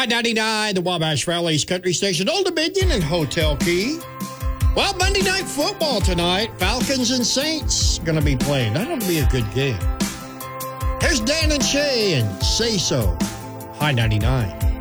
High 99, the Wabash Valley's country station, Old Dominion and Hotel Key. Well, Monday Night Football tonight. Falcons and Saints going to be playing. That'll be a good game. Here's Dan and Shay and Say So. High 99.